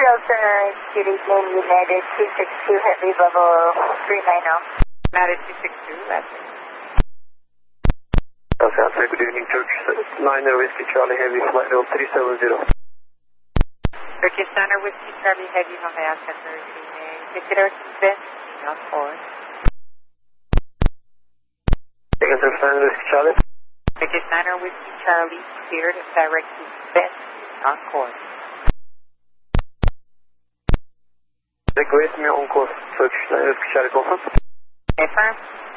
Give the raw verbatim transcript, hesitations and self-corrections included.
Delta, good evening, United two six two, Heavy level three ninety. United two six two, last name. Delta, good evening, Turkish Niner Whiskey Charlie Heavy, flight level three seven zero. Turkish Niner Whiskey Charlie Heavy, Honda Center, good evening. Victor, Best, on course. Second Turkish Niner Whiskey Charlie. Turkish Niner Whiskey Charlie, cleared direct to Best, on course. Request me on course, Turkish Niner Whiskey Charlie, confirm. Confirm.